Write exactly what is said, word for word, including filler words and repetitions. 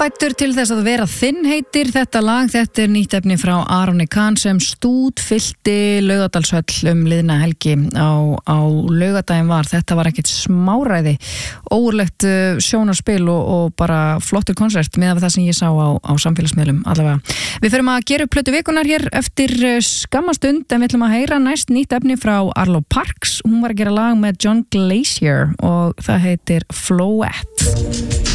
Fæddur til þess að vera þinn heitir þetta lag, þetta er nýtt efni frá Aroni Khan sem stútfyllti Laugardalshöll um liðna helgi á, á laugardaginn var, þetta var ekkert smáræði, ógurlegt uh, sjónarspil og, og bara flottur konsert með það sem ég sá á, á samfélagsmiðlum allavega. Við förum að gera upp plötu vikunnar hér eftir skammastund en við ætlum að heyra næst nýtt efni frá Arlo Parks, hún var að gera lag með John Glacier og það heitir Flowette.